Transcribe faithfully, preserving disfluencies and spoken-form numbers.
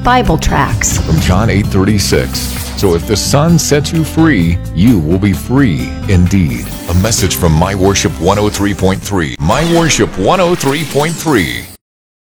Bible tracts. From John eight thirty-six. So if the Son sets you free, you will be free indeed. A message from My Worship one oh three point three. My Worship one oh three point three.